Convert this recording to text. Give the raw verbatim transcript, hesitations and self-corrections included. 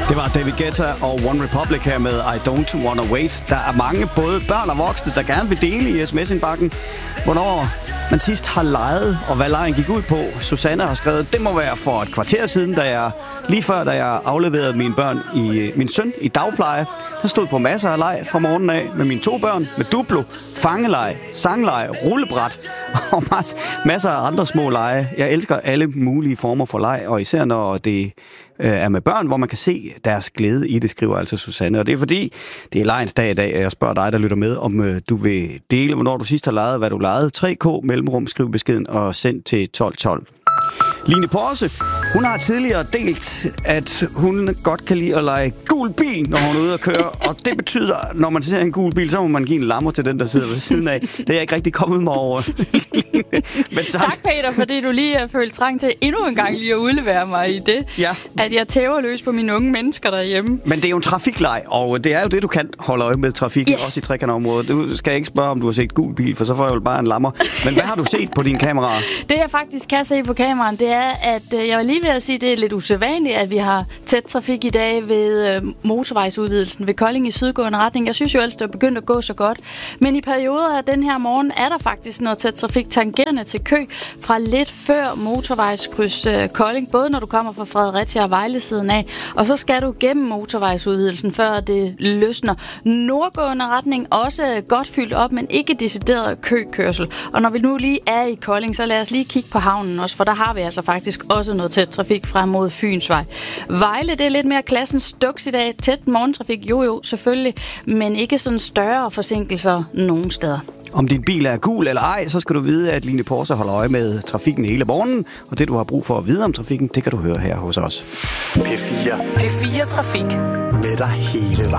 Det var David Guetta og One Republic her med I Don't Wanna Wait. Der er mange, både børn og voksne, der gerne vil dele i sms-indbakken, hvornår man sidst har leget, og hvad legen gik ud på. Susanne har skrevet, det må være for et kvarter siden, da jeg, lige før da jeg afleverede mine børn i, min søn i dagpleje. Der stod på masser af leg fra morgenen af med mine to børn, med Duplo, fangeleg, sangleg, rullebræt og masser af andre små lege. Jeg elsker alle mulige former for leg, og især når det øh, er med børn, hvor man kan se deres glæde i det, skriver altså Susanne. Og det er fordi, det er legens dag i dag, og jeg spørger dig, der lytter med, om øh, du vil dele, hvornår du sidst har leget, hvad du legede. tre K mellemrum, skriv beskeden og send til tolv tolv. Line Porse, hun har tidligere delt, at hun godt kan lide at lege gul bil, når hun er ude at køre. Og det betyder, når man ser en gul bil, så må man give en lammer til den, der sidder ved siden af. Det er jeg ikke rigtig kommet mig over. Men så... Tak, Peter, fordi du lige har følt trang til endnu en gang lige at udlevere mig i det, ja. At jeg tæver løs på mine unge mennesker derhjemme. Men det er jo en trafikleg, og det er jo det, du kan holde øje med trafikken, yeah. Også i trekantområdet. Du skal ikke spørge, om du har set gul bil, for så får jeg jo bare en lammer. Men hvad har du set på dine kameraer? Det, jeg faktisk kan se på kameraen, det er, at øh, jeg var lige ved at sige, at det er lidt usædvanligt, at vi har tæt trafik i dag ved øh, motorvejsudvidelsen ved Kolding i sydgående retning. Jeg synes jo ellers, det er begyndt at gå så godt. Men i perioder af den her morgen er der faktisk noget tæt trafik tangerende til kø fra lidt før motorvejskryds øh, Kolding, både når du kommer fra Fredericia og Vejle-siden af, og så skal du gennem motorvejsudvidelsen, før det løsner. Nordgående retning også godt fyldt op, men ikke decideret køkørsel. Og når vi nu lige er i Kolding, så lad os lige kigge på havnen også, for der har vi altså faktisk også noget tæt trafik frem mod Fynsvej. Vejle, det er lidt mere klassens stuks i dag. Tæt morgentrafik, jo jo, selvfølgelig, men ikke sådan større forsinkelser nogen steder. Om din bil er gul eller ej, så skal du vide, at Line Porse holder øje med trafikken hele morgenen, og det, du har brug for at vide om trafikken, det kan du høre her hos os. P fire. P fire Trafik. Med dig hele vejen.